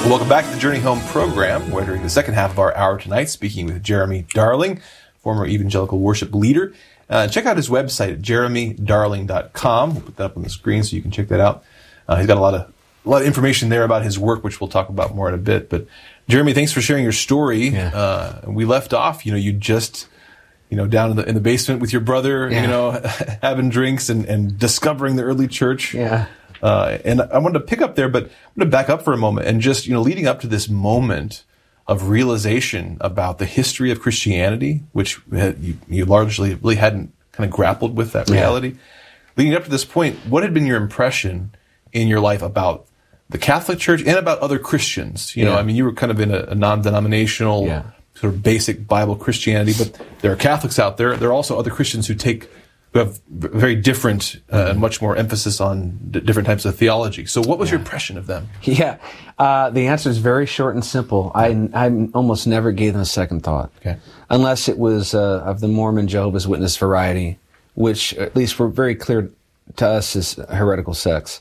Welcome back to the Journey Home program. We're entering the second half of our hour tonight, speaking with Jeremy Darling, former evangelical worship leader. Check out his website at jeremydarling.com. We'll put that up on the screen so you can check that out. He's got a lot of information there about his work, which we'll talk about more in a bit. But Jeremy, thanks for sharing your story. Yeah. We left off, you just, down in the basement with your brother, having drinks and discovering the early church. Yeah. And I wanted to pick up there, but I'm going to back up for a moment and just, leading up to this moment of realization about the history of Christianity, which you largely really hadn't kind of grappled with that reality. Yeah. Leading up to this point, what had been your impression in your life about the Catholic Church and about other Christians? You were kind of in a non-denominational sort of basic Bible Christianity, but there are Catholics out there. There are also other Christians who have very different and much more emphasis on different types of theology. So what was your impression of them? Yeah, the answer is very short and simple. I almost never gave them a second thought, unless it was of the Mormon Jehovah's Witness variety, which at least were very clear to us as heretical sects.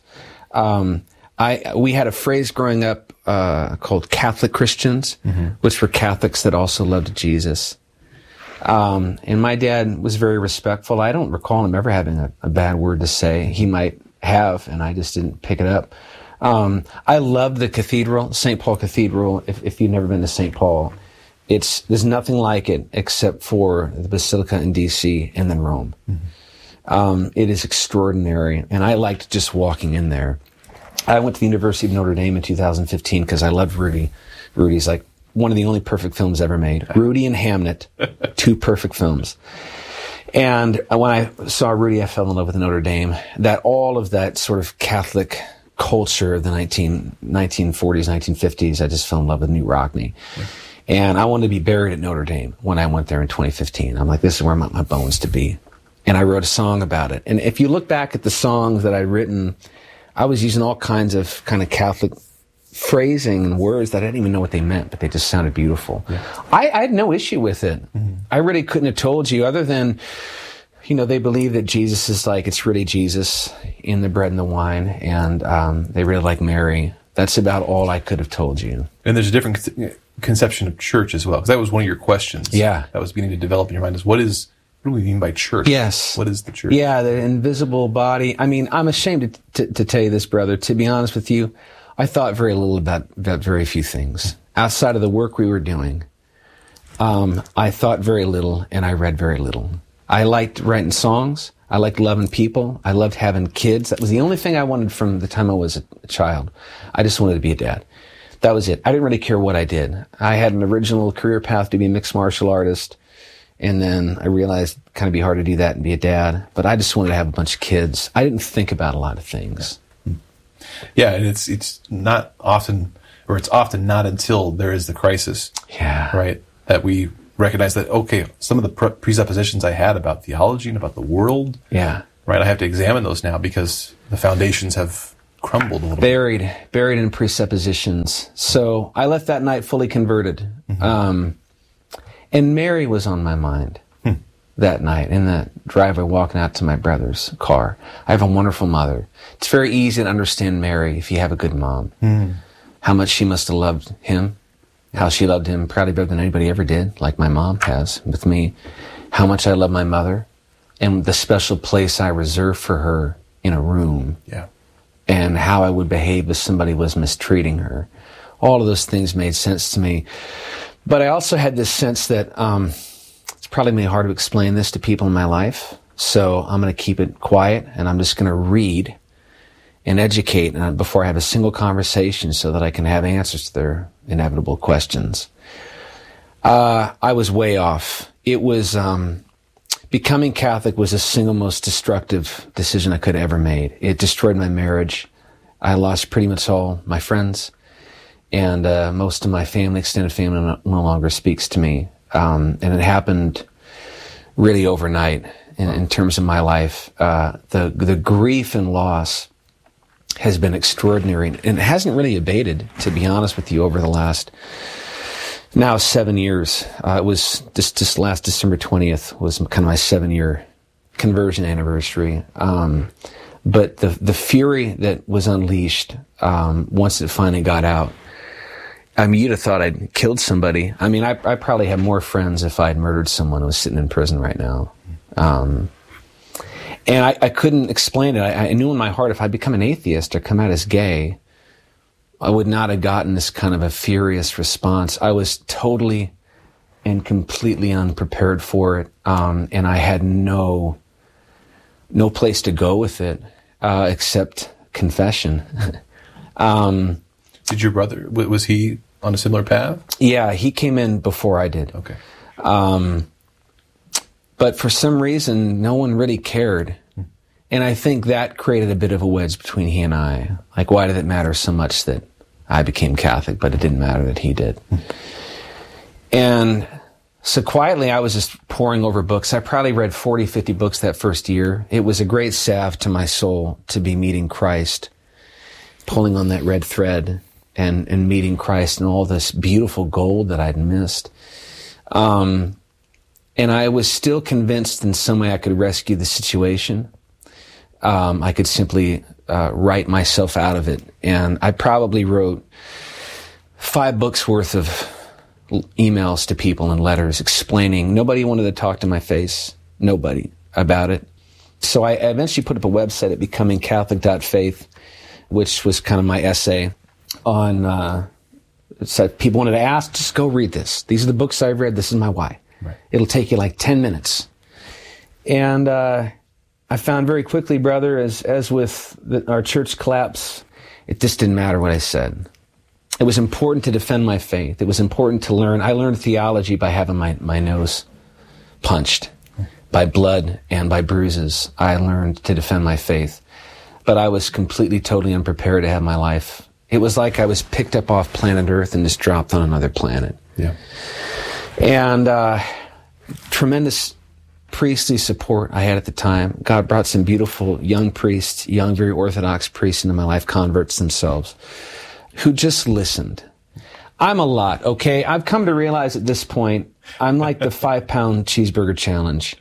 We had a phrase growing up called Catholic Christians, which were Catholics that also loved Jesus. And my dad was very respectful. I don't recall him ever having a bad word to say. He might have, and I just didn't pick it up. I love the cathedral, St. Paul Cathedral. If you've never been to St. Paul, there's nothing like it except for the Basilica in D.C. and then Rome. It is extraordinary, and I liked just walking in there. I went to the University of Notre Dame in 2015 because I loved Rudy. Rudy's like one of the only perfect films ever made. Rudy and Hamnet, two perfect films. And when I saw Rudy, I fell in love with Notre Dame. All of that sort of Catholic culture of the 1940s, 1950s, I just fell in love with Knute Rockne. And I wanted to be buried at Notre Dame when I went there in 2015. I'm like, this is where I want my bones to be. And I wrote a song about it. And if you look back at the songs that I'd written, I was using all kinds of kind of Catholic phrasing and words that I didn't even know what they meant, but they just sounded beautiful. Yeah. I had no issue with it. I really couldn't have told you other than, they believe that Jesus is it's really Jesus in the bread and the wine, and they really like Mary. That's about all I could have told you. And there's a different conception of church as well, because that was one of your questions. Yeah. That was beginning to develop in your mind, is what do we mean by church? Yes. What is the church? Yeah, the invisible body. I mean, I'm ashamed to tell you this, brother. To be honest with you, I thought very little about very few things. Outside of the work we were doing, I thought very little and I read very little. I liked writing songs. I liked loving people. I loved having kids. That was the only thing I wanted from the time I was a child. I just wanted to be a dad. That was it. I didn't really care what I did. I had an original career path to be a mixed martial artist. And then I realized it'd kind of be hard to do that and be a dad. But I just wanted to have a bunch of kids. I didn't think about a lot of things. Yeah, and it's not often, or it's often not until there is the crisis, right, that we recognize that, okay, some of the presuppositions I had about theology and about the world, right, I have to examine those now because the foundations have crumbled a little bit. Buried in presuppositions. So I left that night fully converted. And Mary was on my mind that night in the driveway walking out to my brother's car. I have a wonderful mother. It's very easy to understand Mary if you have a good mom. How much she must have loved him, how she loved him probably better than anybody ever did, like my mom has with me. How much I love my mother and the special place I reserve for her in a room. And how I would behave if somebody was mistreating her. All of those things made sense to me. But I also had this sense that it's probably going to be hard to explain this to people in my life, so I'm going to keep it quiet, and I'm just going to read and educate before I have a single conversation so that I can have answers to their inevitable questions. I was way off. It was becoming Catholic was the single most destructive decision I could have ever made. It destroyed my marriage. I lost pretty much all my friends. And most of my family, extended family, no longer speaks to me. And it happened really overnight in terms of my life. The grief and loss has been extraordinary. And it hasn't really abated, to be honest with you, over the last, now 7 years. It was just last December 20th was kind of my 7-year conversion anniversary. But the fury that was unleashed once it finally got out I mean, you'd have thought I'd killed somebody. I mean, I probably have more friends if I'd murdered someone who was sitting in prison right now. And I couldn't explain it. I knew in my heart if I'd become an atheist or come out as gay, I would not have gotten this kind of a furious response. I was totally and completely unprepared for it, and I had no place to go with it except confession. Did your brother, was he on a similar path? Yeah, he came in before I did. Okay. But for some reason, no one really cared. And I think that created a bit of a wedge between he and I. Like, why did it matter so much that I became Catholic, but it didn't matter that he did? And so quietly, I was just poring over books. I probably read 40, 50 books that first year. It was a great salve to my soul to be meeting Christ, pulling on that red thread and meeting Christ and all this beautiful gold that I'd missed. And I was still convinced in some way I could rescue the situation. I could simply write myself out of it. And I probably wrote 5 books worth of emails to people and letters explaining. Nobody wanted to talk to my face. Nobody about it. So I eventually put up a website at becomingcatholic.faith, which was kind of my essay on, so people wanted to ask, just go read this. These are the books I've read. This is my why. Right. It'll take you like 10 minutes. And I found very quickly, brother, as with our church collapse, it just didn't matter what I said. It was important to defend my faith. It was important to learn. I learned theology by having my nose punched by blood and by bruises. I learned to defend my faith. But I was completely, totally unprepared to have my life. It was like I was picked up off planet Earth and just dropped on another planet. Yeah. And tremendous priestly support I had at the time. God brought some beautiful young priests, young, very Orthodox priests into my life, converts themselves, who just listened. I'm a lot, okay? I've come to realize at this point, I'm like the 5-pound cheeseburger challenge.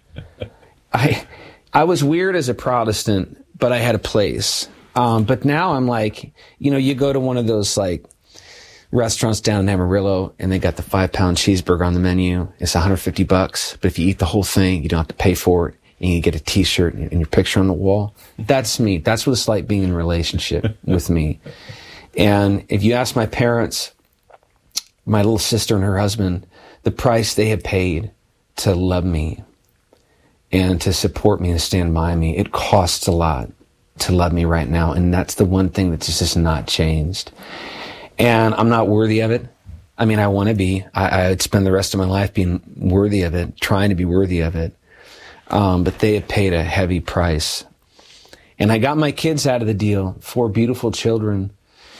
I was weird as a Protestant, but I had a place. But now I'm like, you go to one of those like restaurants down in Amarillo and they got the 5-pound cheeseburger on the menu. It's $150, but if you eat the whole thing, you don't have to pay for it, and you get a t-shirt and your picture on the wall. That's me. That's what it's like being in a relationship with me. And if you ask my parents, my little sister and her husband, the price they have paid to love me and to support me and stand by me, it costs a lot to love me right now. And that's the one thing that's just not changed. And I'm not worthy of it. I mean, I want to be. I would spend the rest of my life being worthy of it, trying to be worthy of it. But they have paid a heavy price. And I got my kids out of the deal, 4 beautiful children.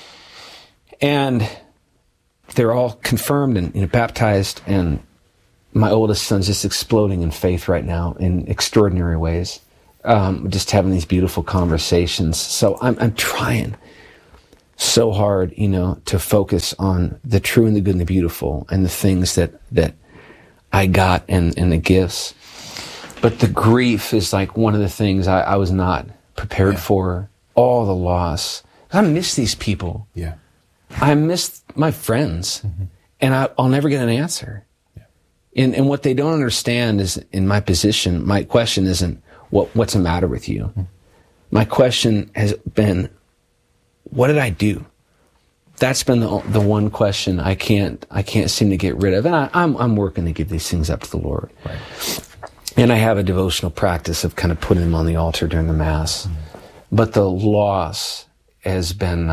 And they're all confirmed and baptized. And my oldest son's just exploding in faith right now in extraordinary ways. Just having these beautiful conversations. So I'm trying so hard, to focus on the true and the good and the beautiful and the things that I got and the gifts. But the grief is like one of the things I was not prepared for. All the loss. I miss these people. Yeah. I miss my friends. Mm-hmm. And I'll never get an answer. Yeah. And what they don't understand is, in my position, my question isn't, what's the matter with you? Mm-hmm. My question has been, what did I do? That's been the one question I can't seem to get rid of. And I'm working to give these things up to the Lord. Right. And I have a devotional practice of kind of putting them on the altar during the Mass. Mm-hmm. But the loss has been,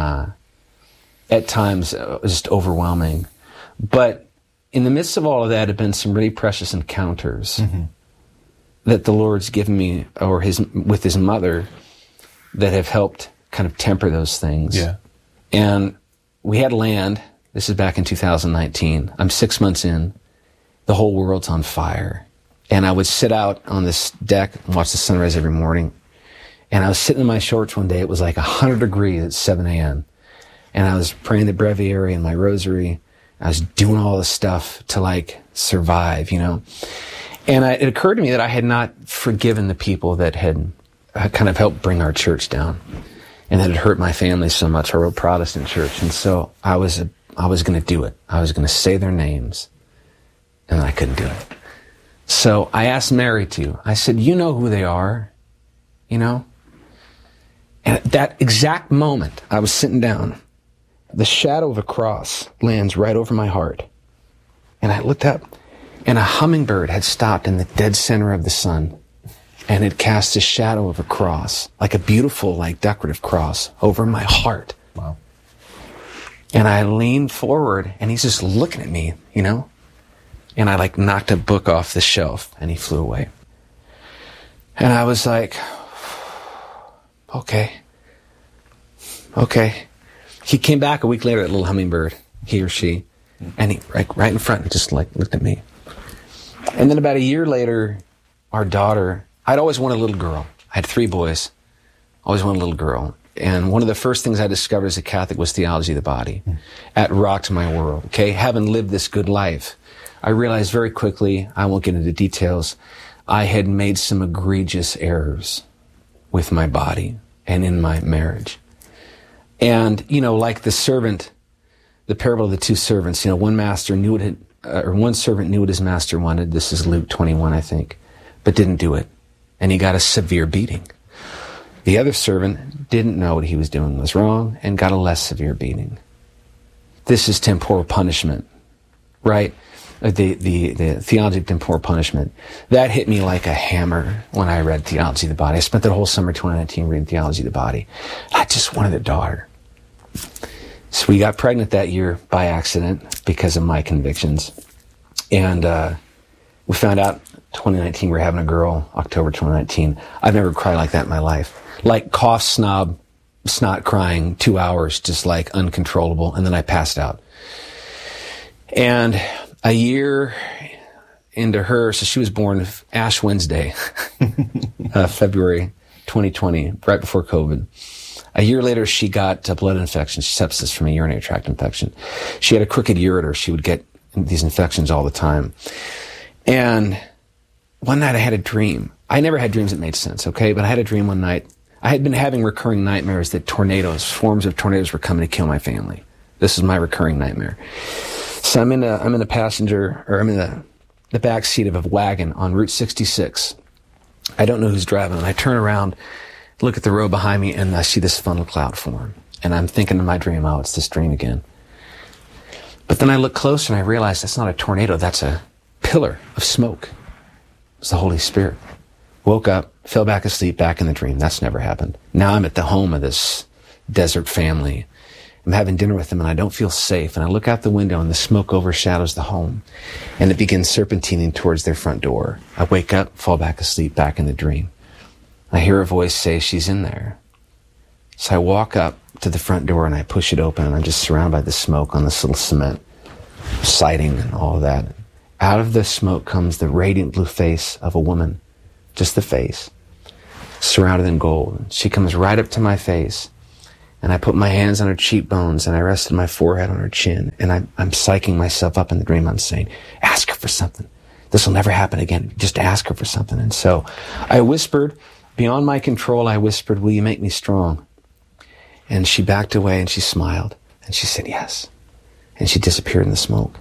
at times, just overwhelming. But in the midst of all of that have been some really precious encounters that the Lord's given me, or with His mother, that have helped kind of temper those things. Yeah. And we had land. This is back in 2019. I'm 6 months in. The whole world's on fire. And I would sit out on this deck and watch the sunrise every morning. And I was sitting in my shorts one day. It was like 100 degrees at 7 a.m. And I was praying the breviary and my rosary. I was doing all this stuff to survive, And it occurred to me that I had not forgiven the people that had kind of helped bring our church down, and that had hurt my family so much, our old Protestant church. And so I was I was going to do it. I was going to say their names, and I couldn't do it. So I asked Mary to. I said, you know who they are, you know? And at that exact moment, I was sitting down. The shadow of a cross lands right over my heart. And I looked up, and a hummingbird had stopped in the dead center of the sun, and it cast a shadow of a cross, like a beautiful, like decorative cross, over my heart. Wow. And I leaned forward, and he's just looking at me, you know? And I like knocked a book off the shelf, and he flew away. And I was like, okay. He came back a week later, that little hummingbird, he or she, and he right in front, he just like looked at me. And then about a year later, our daughter, I'd always wanted a little girl. I had 3 boys, always wanted a little girl. And one of the first things I discovered as a Catholic was theology of the body. That rocked my world, okay? Having lived this good life, I realized very quickly, I won't get into details, I had made some egregious errors with my body and in my marriage. And, you know, like the servant, the parable of the 2 servants, you know, one servant knew what his master wanted. This is Luke 21, I think, but didn't do it. And he got a severe beating. The other servant didn't know what he was doing was wrong and got a less severe beating. This is temporal punishment, right? The theology of temporal punishment. That hit me like a hammer when I read Theology of the Body. I spent the whole summer 2019 reading Theology of the Body. I just wanted a daughter. So we got pregnant that year by accident because of my convictions. And we found out 2019 we're having a girl, October 2019. I've never cried like that in my life. Like cough, snot crying, 2 hours, just like uncontrollable. And then I passed out. And a year into her, so she was born Ash Wednesday, February 2020, right before COVID. A year later, she got a blood infection, sepsis from a urinary tract infection. She had a crooked ureter. She would get these infections all the time. And one night I had a dream. I never had dreams that made sense, okay? But I had a dream one night. I had been having recurring nightmares that swarms of tornadoes were coming to kill my family. This is my recurring nightmare. So I'm in the back seat of a wagon on Route 66. I don't know who's driving, and I turn around, look at the road behind me, and I see this funnel cloud form. And I'm thinking in my dream, oh, it's this dream again. But then I look closer and I realize that's not a tornado, that's a pillar of smoke. It's the Holy Spirit. Woke up, fell back asleep, back in the dream. That's never happened. Now I'm at the home of this desert family. I'm having dinner with them and I don't feel safe. And I look out the window and the smoke overshadows the home. And it begins serpentining towards their front door. I wake up, fall back asleep, back in the dream. I hear a voice say, she's in there. So I walk up to the front door and I push it open and I'm just surrounded by the smoke on this little cement siding and all of that. Out of the smoke comes the radiant blue face of a woman, just the face, surrounded in gold. She comes right up to my face. And I put my hands on her cheekbones and I rested my forehead on her chin. And I'm psyching myself up in the dream. I'm saying, ask her for something. This will never happen again. Just ask her for something. And so I whispered, beyond my control, I whispered, will you make me strong? And she backed away and she smiled. And she said, yes. And she disappeared in the smoke.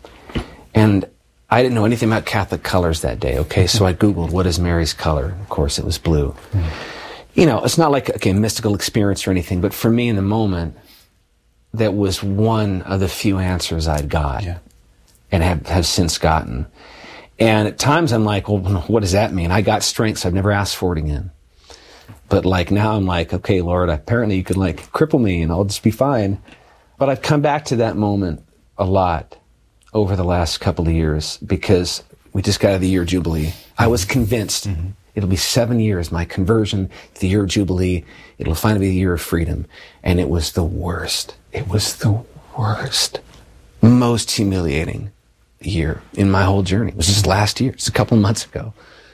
And I didn't know anything about Catholic colors that day, okay? So I Googled, what is Mary's color? Of course, it was blue. You know, it's not like a mystical experience or anything, but for me in the moment, that was one of the few answers I'd got and have since gotten. And at times I'm like, well, what does that mean? I got strength, so I've never asked for it again. But like now I'm like, okay, Lord, apparently you could like cripple me and I'll just be fine. But I've come back to that moment a lot over the last couple of years because we just got out of the year Jubilee. I was convinced it'll be 7 years, my conversion to the year of Jubilee. It'll finally be the year of freedom. And it was the worst. It was the worst, most humiliating year in my whole journey. It was just last year. It's a couple of months ago.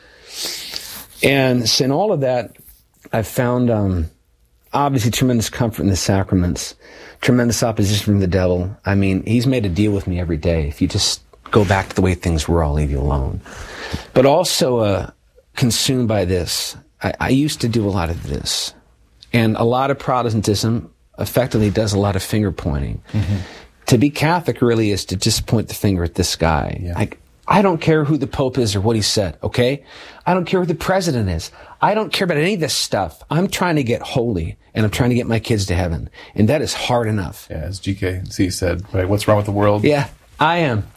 And so in all of that, I've found obviously tremendous comfort in the sacraments, tremendous opposition from the devil. I mean, he's made a deal with me every day. If you just go back to the way things were, I'll leave you alone. But also consumed by this. I used to do a lot of this. And a lot of Protestantism effectively does a lot of finger pointing. To be Catholic really is to just point the finger at this guy. Yeah. Like, I don't care who the Pope is or what he said, okay? I don't care who the president is. I don't care about any of this stuff. I'm trying to get holy, and I'm trying to get my kids to heaven. And that is hard enough. Yeah, as GKC said, right? What's wrong with the world? Yeah, I am.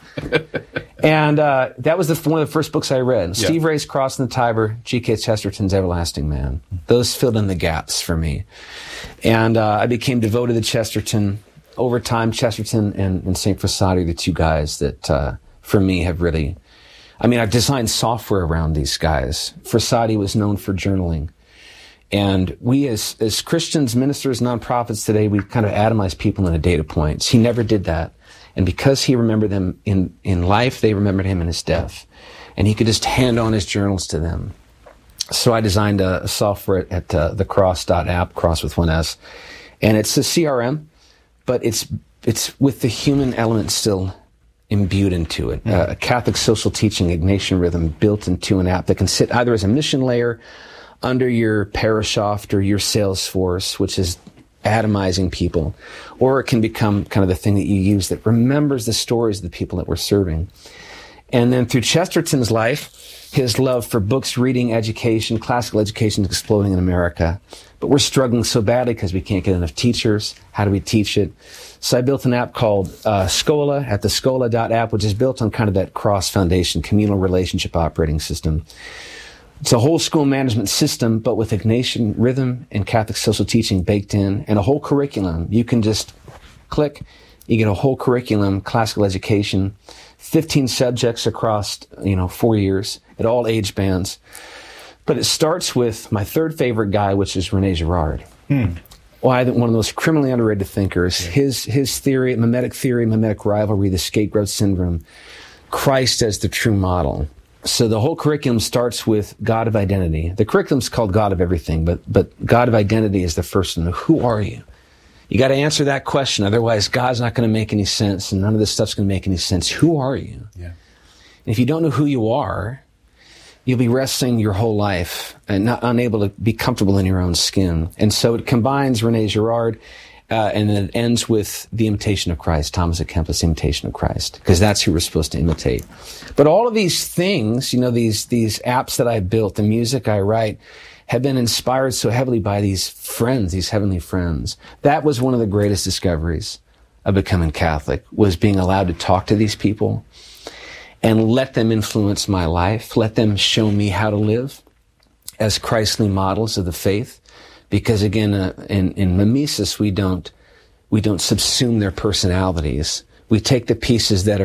And that was one of the first books I read. Yeah. Steve Ray's Cross and the Tiber, G.K. Chesterton's Everlasting Man. Those filled in the gaps for me. And I became devoted to Chesterton. Over time, Chesterton and St. Frassati are the two guys that, for me, have really... I mean, I've designed software around these guys. Frassati was known for journaling. And we as Christians, ministers, nonprofits today, we kind of atomize people into data points. He never did that. And because he remembered them in life, they remembered him in his death. And he could just hand on his journals to them. So I designed a software at the cross.app, cross with one S. And it's a CRM, but it's with the human element still imbued into it. A Catholic social teaching Ignatian rhythm built into an app that can sit either as a mission layer under your Perishoft or your Salesforce, which is atomizing people, or it can become kind of the thing that you use that remembers the stories of the people that we're serving. And then through Chesterton's life, his love for books, reading, education, classical education is exploding in America. But we're struggling so badly because we can't get enough teachers. How do we teach it? So I built an app called Schola at the Schola.app, which is built on kind of that Cross Foundation communal relationship operating system. It's a whole school management system, but with Ignatian rhythm and Catholic social teaching baked in, and a whole curriculum. You can just click, you get a whole curriculum, classical education, 15 subjects across 4 years at all age bands. But it starts with my third favorite guy, which is René Girard. One of the most criminally underrated thinkers. Yeah. His theory, mimetic rivalry, the scapegoat syndrome, Christ as the true model. So the whole curriculum starts with God of identity. The curriculum's called God of everything, but God of identity is the first one. Who are you? You got to answer that question. Otherwise, God's not going to make any sense, and none of this stuff's going to make any sense. Who are you? Yeah. And if you don't know who you are, you'll be wrestling your whole life and not unable to be comfortable in your own skin. And so it combines René Girard, and then it ends with the imitation of Christ, Thomas à Kempis' imitation of Christ, because that's who we're supposed to imitate. But all of these things, these apps that I built, the music I write, have been inspired so heavily by these friends, these heavenly friends. That was one of the greatest discoveries of becoming Catholic, was being allowed to talk to these people and let them influence my life, let them show me how to live as Christly models of the faith. Because again, in mimesis, we don't subsume their personalities. We take the pieces that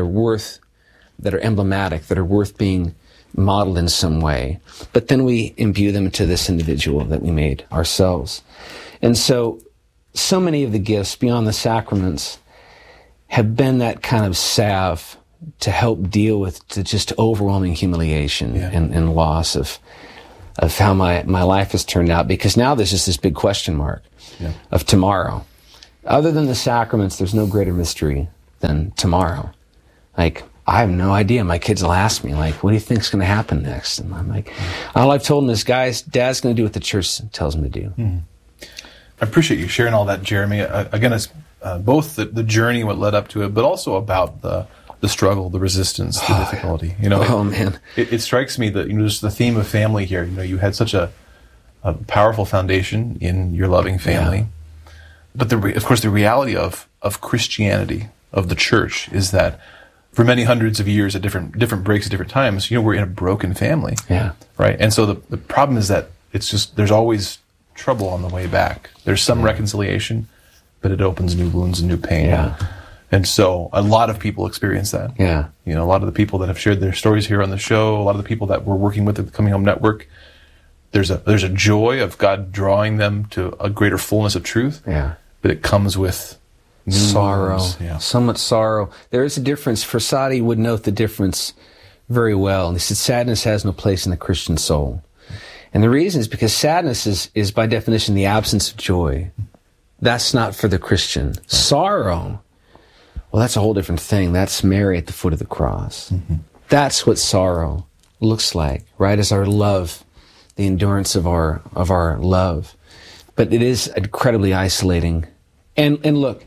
are emblematic, that are worth being modeled in some way, but then we imbue them into this individual that we made ourselves. And so many of the gifts beyond the sacraments have been that kind of salve to help deal with the just overwhelming humiliation and loss of how my life has turned out, because now there's just this big question mark of tomorrow. Other than the sacraments, there's no greater mystery than tomorrow. Like, I have no idea. My kids will ask me, like, what do you think's going to happen next? And I'm like, all I've told them is, guys, Dad's going to do what the church tells him to do. I appreciate you sharing all that, Jeremy. Again, it's both the journey, what led up to it, but also about the struggle, the resistance, the difficulty. Man, it strikes me that just the theme of family here. You had such a powerful foundation in your loving family, but of course the reality of Christianity, of the church, is that for many hundreds of years at different breaks at different times, we're in a broken family. Yeah. Right. And so the problem is that it's just there's always trouble on the way back. There's some reconciliation, but it opens new wounds and new pain. Yeah. And so a lot of people experience that. Yeah. A lot of the people that have shared their stories here on the show, a lot of the people that we're working with at the Coming Home Network, there's a joy of God drawing them to a greater fullness of truth. Yeah. But it comes with sorrow. Yeah. So much sorrow. There is a difference. Frassati would note the difference very well. And he said sadness has no place in the Christian soul. And the reason is because sadness is by definition the absence of joy. That's not for the Christian. Right. Sorrow, well, that's a whole different thing. That's Mary at the foot of the cross. Mm-hmm. That's what sorrow looks like, right? As our love, the endurance of our love. But it is incredibly isolating. And look,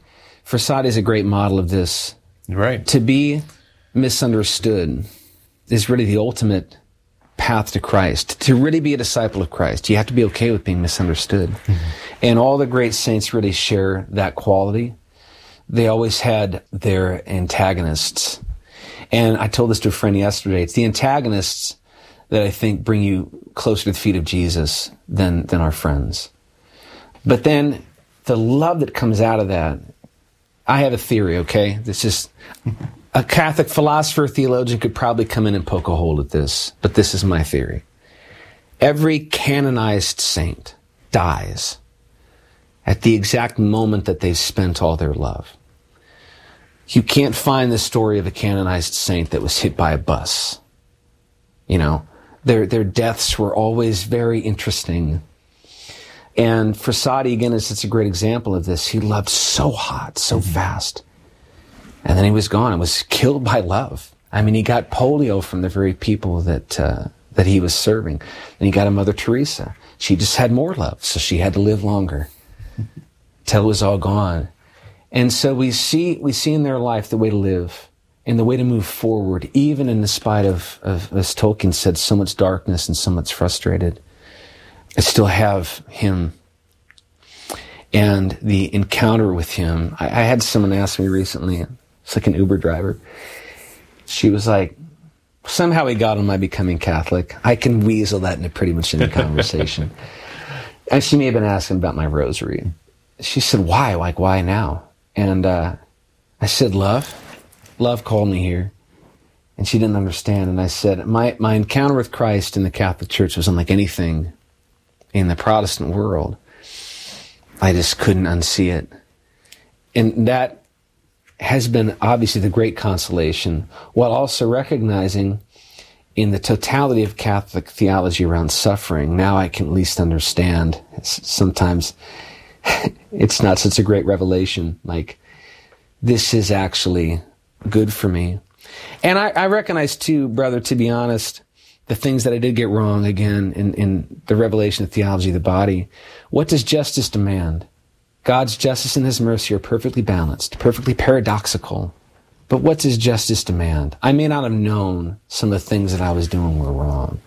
Frassati is a great model of this. Right. To be misunderstood is really the ultimate path to Christ. To really be a disciple of Christ, you have to be okay with being misunderstood. Mm-hmm. And all the great saints really share that quality. They always had their antagonists. And I told this to a friend yesterday. It's the antagonists that I think bring you closer to the feet of Jesus than our friends. But then the love that comes out of that, I have a theory, okay? This is a Catholic philosopher, theologian could probably come in and poke a hole at this, but this is my theory. Every canonized saint dies at the exact moment that they've spent all their love. You can't find the story of a canonized saint that was hit by a bus. You know, their deaths were always very interesting. And Frassati, again, is a great example of this. He loved so hot, so fast. And then he was gone and was killed by love. I mean, he got polio from the very people that he was serving. And he got a Mother Teresa. She just had more love, so she had to live longer till it was all gone. And so we see in their life the way to live and the way to move forward, even in the spite of, as Tolkien said, so much darkness and so much frustrated. I still have him and the encounter with him. I had someone ask me recently, it's like an Uber driver. She was like, somehow he got on my becoming Catholic. I can weasel that into pretty much any conversation. And she may have been asking about my rosary. She said, why? Like, why now? And I said, love. Love called me here. And she didn't understand. And I said, my encounter with Christ in the Catholic Church was unlike anything in the Protestant world. I just couldn't unsee it. And that has been obviously the great consolation, while also recognizing in the totality of Catholic theology around suffering, now I can at least understand. Sometimes it's not such a great revelation, like, this is actually good for me. And I recognize too, brother, to be honest, the things that I did get wrong, again, in the revelation of theology of the body. What does justice demand? God's justice and his mercy are perfectly balanced, perfectly paradoxical. But what does justice demand? I may not have known some of the things that I was doing were wrong.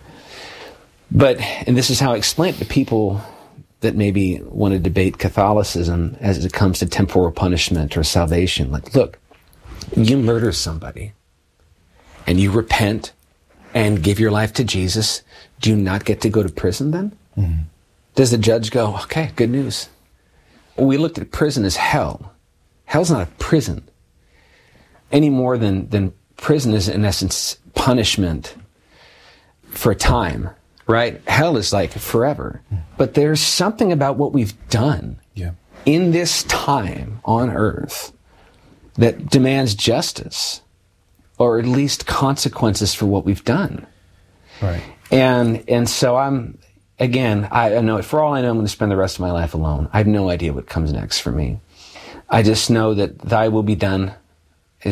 But, and this is how I explain it to people that maybe want to debate Catholicism as it comes to temporal punishment or salvation. Like, look, you murder somebody and you repent and give your life to Jesus, do you not get to go to prison then? Mm-hmm. Does the judge go, okay, good news. We looked at prison as hell. Hell's not a prison. Any more than prison is, in essence, punishment for a time, right? Hell is like forever. But there's something about what we've done in this time on earth that demands justice, or at least consequences for what we've done. Right. And so again, I know, for all I know, I'm going to spend the rest of my life alone. I have no idea what comes next for me. I just know that thy will be done